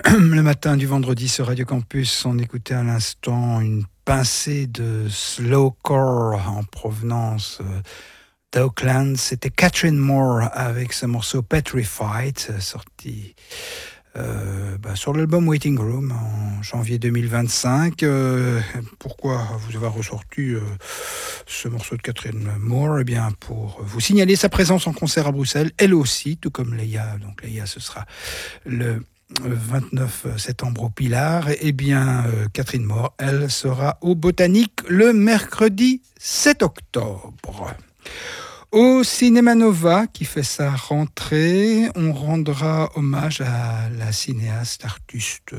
Le matin du vendredi sur Radio Campus, on écoutait à l'instant une pincée de slowcore en provenance d'Oakland. C'était Catherine Moore avec ce morceau Petrified, sorti sur l'album Waiting Room en janvier 2025. Pourquoi vous avez ressorti ce morceau de Catherine Moore? Eh bien, pour vous signaler sa présence en concert à Bruxelles, elle aussi, tout comme Leia. Donc Leia, ce sera le 29 septembre au Pilar. Eh bien, Catherine Moore, elle sera au Botanique le mercredi 7 octobre. Au Cinéma Nova, qui fait sa rentrée, on rendra hommage à la cinéaste artiste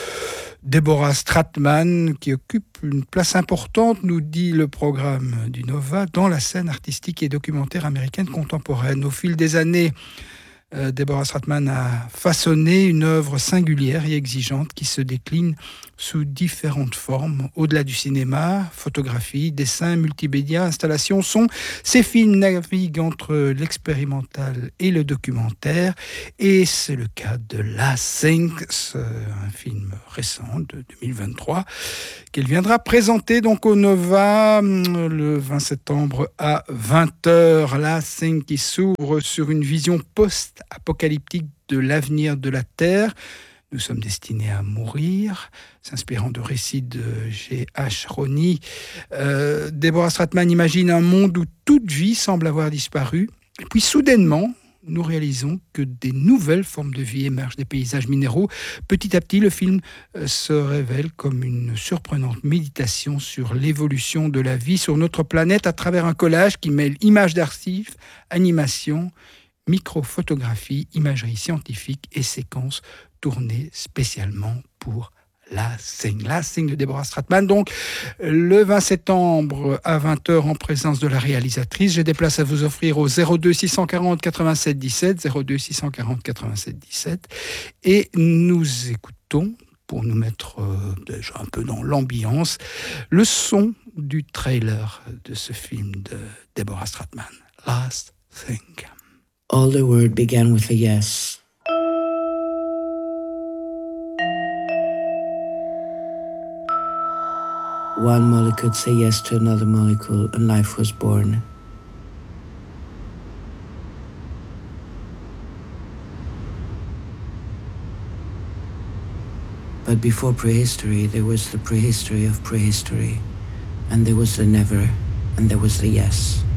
Deborah Stratman, qui occupe une place importante, nous dit le programme du Nova, dans la scène artistique et documentaire américaine contemporaine. Au fil des années, Deborah Stratman a façonné une œuvre singulière et exigeante qui se décline sous différentes formes. Au-delà du cinéma, photographie, dessin, multimédia, installation, son, ces films naviguent entre l'expérimental et le documentaire. Et c'est le cas de Last Thing, un film récent de 2023, qu'elle viendra présenter donc au Nova le 20 septembre à 20h. Last Thing qui s'ouvre sur une vision post-apocalyptique de l'avenir de la Terre. Nous sommes destinés à mourir, s'inspirant de récits de G.H. Roney. Deborah Stratman imagine un monde où toute vie semble avoir disparu. Et puis soudainement, nous réalisons que des nouvelles formes de vie émergent des paysages minéraux. Petit à petit, le film se révèle comme une surprenante méditation sur l'évolution de la vie sur notre planète à travers un collage qui mêle images d'archives, animation, microphotographie, imagerie scientifique et séquences tournées spécialement pour Last Thing de Deborah Stratman. Donc, le 20 septembre à 20h en présence de la réalisatrice. J'ai des places à vous offrir au 02 640 87 17, 02 640 87 17. Et nous écoutons, pour nous mettre déjà un peu dans l'ambiance, le son du trailer de ce film de Deborah Stratman, Last Thing. All the word began with a yes. One molecule said yes to another molecule, and life was born. But before prehistory, there was the prehistory of prehistory, and there was the never, and there was the yes.